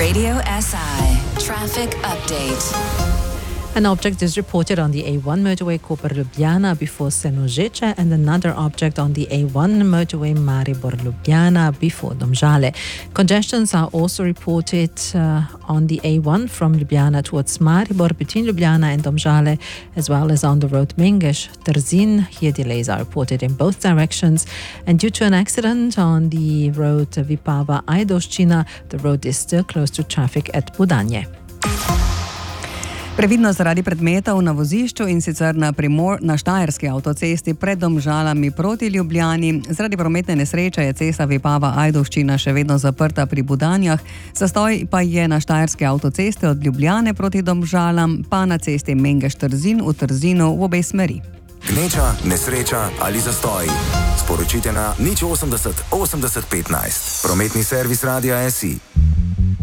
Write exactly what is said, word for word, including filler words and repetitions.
Radio S I Traffic Update. An object is reported on the A one motorway Koper-Ljubljana before Senožeče and another object on the A one motorway Maribor-Ljubljana before Domžale. Congestions are also reported uh, on the A one from Ljubljana towards Maribor between Ljubljana and Domžale, as well as on the road Mengeš-Trzin. Here delays are reported in both directions. And due to an accident on the road Vipava-Ajdovščina, the road is still closed to traffic at Budanje. Previdno zaradi predmetov na vozišču in sicer na, primor, na Štajerski avtocesti pred Domžalami proti Ljubljani. Zaradi prometne nesreče je cesta Vipava-Ajdovščina še vedno zaprta pri Budanjah. Zastoj pa je na Štajerski avtocesti od Ljubljane proti Domžalam, pa na cesti Mengeš-Trzin v Trzinu v obe smeri. Gneča, nesreča ali zastoj. Sporočite na nič osemdeset osemdeset petnajst. Prometni servis Radia S I.